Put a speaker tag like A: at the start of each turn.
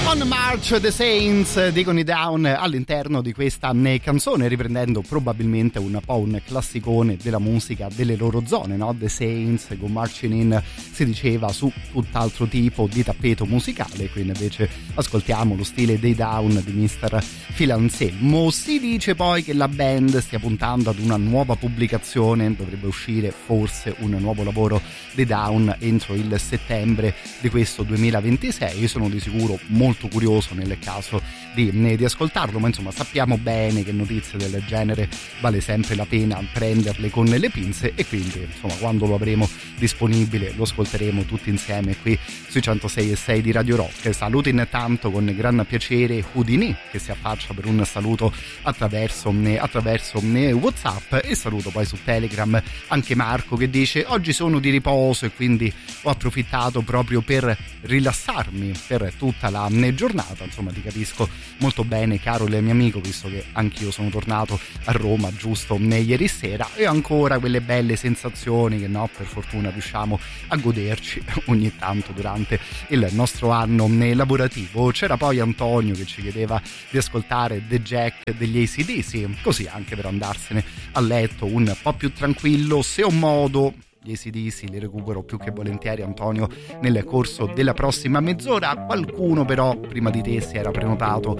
A: On March the Saints, dicono i Down all'interno di questa canzone, riprendendo probabilmente un po' un classicone della musica delle loro zone, no? The Saints Go Marching In si diceva su tutt'altro tipo di tappeto musicale, qui invece ascoltiamo lo stile dei Down di Mr. Phil Anselmo. Si dice poi che la band stia puntando ad una nuova pubblicazione, dovrebbe uscire forse un nuovo lavoro dei Down entro il settembre di questo 2026. Io sono di sicuro molto curioso nel caso di ascoltarlo, ma insomma sappiamo bene che notizie del genere vale sempre la pena prenderle con le pinze, e quindi insomma quando lo avremo disponibile lo ascolteremo tutti insieme qui sui 106.6 di Radio Rock. Saluto intanto con gran piacere Houdini, che si affaccia per un saluto attraverso WhatsApp, e saluto poi su Telegram anche Marco, che dice: oggi sono di riposo e quindi ho approfittato proprio per rilassarmi per tutta la giornata. Insomma, ti capisco molto bene, caro il mio amico, visto che anch'io sono tornato a Roma giusto ieri sera, e ho ancora quelle belle sensazioni che per fortuna riusciamo a goderci ogni tanto durante il nostro anno lavorativo. C'era poi Antonio che ci chiedeva di ascoltare The Jack degli AC/DC, così anche per andarsene a letto un po' più tranquillo. Se ho modo gli AC/DC li recupero più che volentieri, Antonio, nel corso della prossima mezz'ora. Qualcuno però prima di te si era prenotato